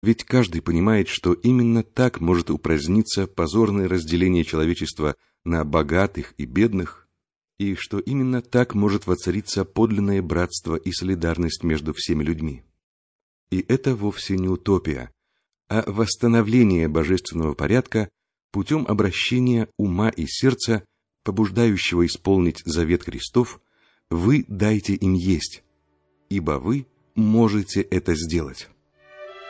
Ведь каждый понимает, что именно так может упраздниться позорное разделение человечества на богатых и бедных, и что именно так может воцариться подлинное братство и солидарность между всеми людьми. И это вовсе не утопия, а восстановление божественного порядка путем обращения ума и сердца, побуждающего исполнить завет Христов: «Вы дайте им есть, ибо вы можете это сделать».